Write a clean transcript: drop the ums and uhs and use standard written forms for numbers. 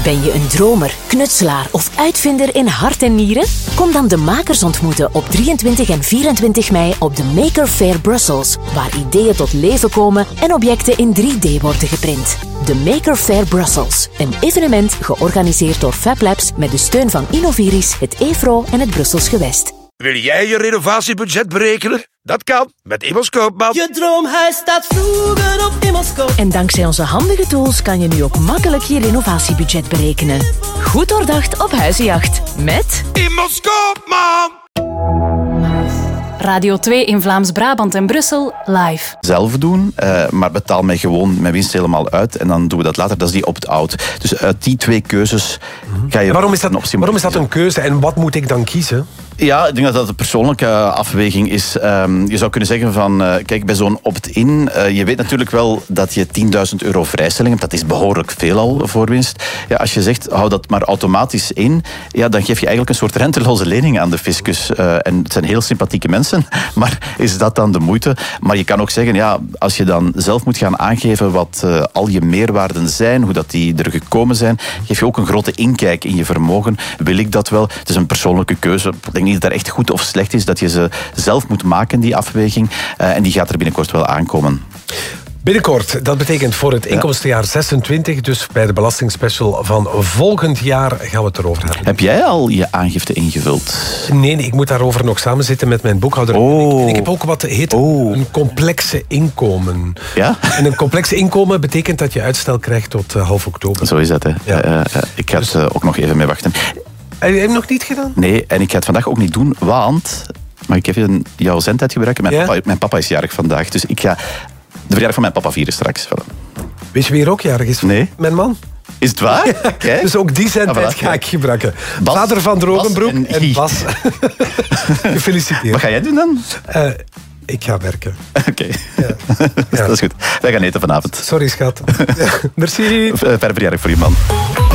Ben je een dromer, knutselaar of uitvinder in hart en nieren? Kom dan de makers ontmoeten op 23 en 24 mei op de Maker Faire Brussels, waar ideeën tot leven komen en objecten in 3D worden geprint. De Maker Faire Brussels, een evenement georganiseerd door Fab Labs met de steun van Innoviris, het EFRO en het Brussels Gewest. Wil jij je renovatiebudget berekenen? Dat kan met Immos Koopman. Je droomhuis staat vroeger op Immos Koopman. En dankzij onze handige tools kan je nu ook makkelijk je renovatiebudget berekenen. Goed doordacht op huizenjacht met Immos Koopman. Radio 2 in Vlaams-Brabant en Brussel, live. Zelf doen, maar betaal mij gewoon mijn winst helemaal uit en dan doen we dat later. Dat is die opt-out. Dus uit die twee keuzes ga je... Waarom is dat een keuze en wat moet ik dan kiezen? Ja, ik denk dat dat een persoonlijke afweging is. Je zou kunnen zeggen van, kijk, bij zo'n opt-in, je weet natuurlijk wel dat je €10.000 vrijstelling hebt. Dat is behoorlijk veel al voor winst. Ja, als je zegt, hou dat maar automatisch in, ja, dan geef je eigenlijk een soort renteloze lening aan de fiscus. En het zijn heel sympathieke mensen, maar is dat dan de moeite? Maar je kan ook zeggen, ja, als je dan zelf moet gaan aangeven wat al je meerwaarden zijn, hoe dat die er gekomen zijn, geef je ook een grote inkijk in je vermogen. Wil ik dat wel? Het is een persoonlijke keuze. Ik denk niet dat dat echt goed of slecht is, dat je ze zelf moet maken, die afweging. En die gaat er binnenkort wel aankomen. Binnenkort, dat betekent voor het inkomstenjaar 26, dus bij de belastingspecial van volgend jaar gaan we het erover hebben. Heb jij al je aangifte ingevuld? Nee, ik moet daarover nog samen zitten met mijn boekhouder. Oh. En ik heb ook wat heet een complexe inkomen. Ja? En een complexe inkomen betekent dat je uitstel krijgt tot half oktober. Zo is dat, hè. Ja. Ik ga er ook nog even mee wachten. Heb je hem nog niet gedaan? Nee, en ik ga het vandaag ook niet doen, want... Mag ik even jouw zendtijd gebruiken? Mijn papa is jarig vandaag, dus ik ga de verjaardag van mijn papa vieren straks. Weet je wie er ook jarig is? Nee. Mijn man. Is het waar? Kijk. Dus ook die zendtijd ga ik gebruiken. Bas, Vader van Drogenbroek Bas en Bas. Gefeliciteerd. Wat ga jij doen dan? Ik ga werken. Oké. Dat is goed. Wij gaan eten vanavond. Sorry, schat. Merci. Fijne verjaardag voor je man.